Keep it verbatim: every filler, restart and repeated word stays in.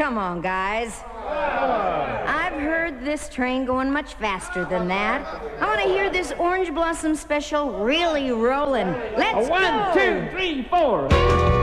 Come on, guys. I've heard this train going much faster than that. I want to hear this Orange Blossom special really rolling. Let's One, go! two, three, four.